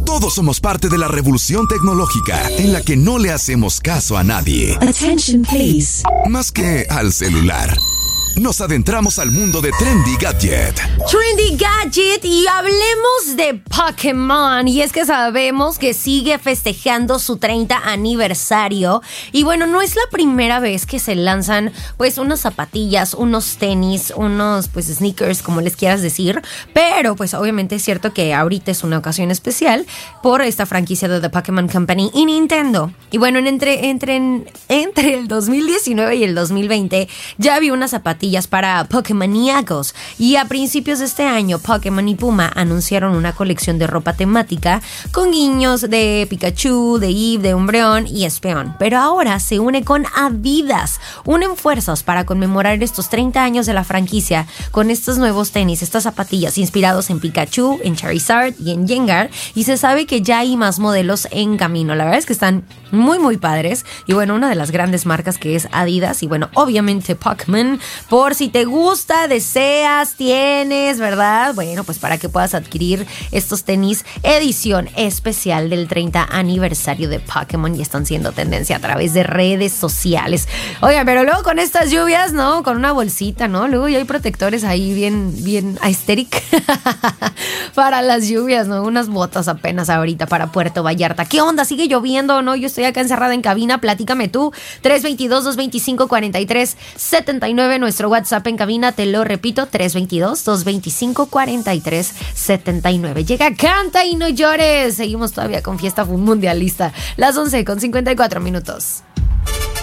Todos somos parte de la revolución tecnológica en la que no le hacemos caso a nadie. Attention, please. Más que al celular. Nos adentramos al mundo de Trendy Gadget. Trendy Gadget, y hablemos de Pokémon. Y es que sabemos que sigue festejando su 30 aniversario. Y bueno, no es la primera vez que se lanzan pues unas zapatillas, unos tenis, unos pues sneakers, como les quieras decir. Pero pues obviamente es cierto que ahorita es una ocasión especial por esta franquicia de The Pokémon Company y Nintendo. Y bueno, entre el 2019 y el 2020 ya vi unas zapatillas para Pokémoníacos, y a principios de este año Pokémon y Puma anunciaron una colección de ropa temática con guiños de Pikachu, de Eve, de Umbreon y Espeon, pero ahora se une con Adidas. Unen fuerzas para conmemorar estos 30 años de la franquicia con estos nuevos tenis, estas zapatillas inspirados en Pikachu, en Charizard y en Gengar, y se sabe que ya hay más modelos en camino. La verdad es que están muy padres, y bueno, una de las grandes marcas que es Adidas, y bueno, obviamente Pokémon. Por si te gusta, deseas, tienes, ¿verdad? Bueno, pues para que puedas adquirir estos tenis edición especial del 30 aniversario de Pokémon, y están siendo tendencia a través de redes sociales. Oigan, pero luego con estas lluvias, ¿no? Con una bolsita, ¿no? Luego ya hay protectores ahí bien aesthetic para las lluvias, ¿no? Unas botas apenas ahorita para Puerto Vallarta. ¿Qué onda? ¿Sigue lloviendo o no? Yo estoy acá encerrada en cabina, platícame tú. 322-225-4379, nuestro WhatsApp en cabina, te lo repito, 322-225-4379. Llega, canta y no llores. Seguimos todavía con fiesta mundialista. Las 11:54 minutos.